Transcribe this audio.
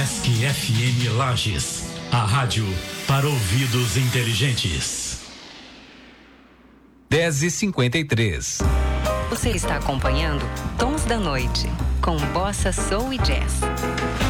Sesc FM Lages, a rádio para ouvidos inteligentes. 10h53. Você está acompanhando Tons da Noite, com Bossa Soul e Jazz.